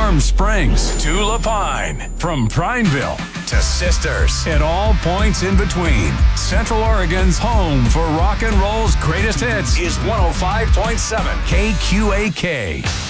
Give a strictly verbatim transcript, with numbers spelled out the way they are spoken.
Warm Springs to Lapine, from Prineville to Sisters, and all points in between. Central Oregon's home for rock and roll's greatest hits is one oh five point seven K Q A K.